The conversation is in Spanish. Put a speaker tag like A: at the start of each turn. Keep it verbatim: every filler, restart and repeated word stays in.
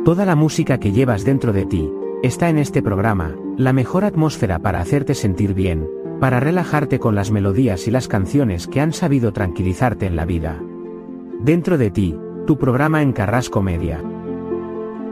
A: Toda la música que llevas dentro de ti está en este programa, la mejor atmósfera para hacerte sentir bien, para relajarte con las melodías y las canciones que han sabido tranquilizarte en la vida. Dentro de ti, tu programa en Carrasco Media.